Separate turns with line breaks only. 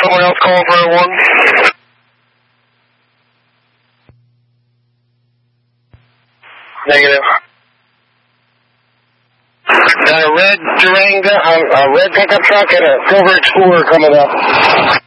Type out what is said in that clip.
someone else call for 1? Negative. Got a red Durango, a red pickup truck and a silver Explorer coming up.